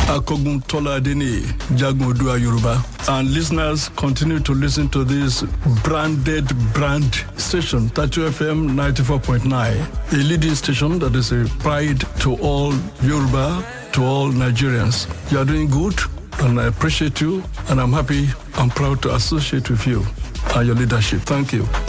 Akogun Tola Adeni, Jagun Odua Yoruba. And listeners continue to listen to this branded brand station, Tatu FM 94.9, a leading station that is a pride to all Yoruba, to all Nigerians. You are doing good, and I appreciate you, and I'm happy and proud to associate with you and your leadership. Thank you.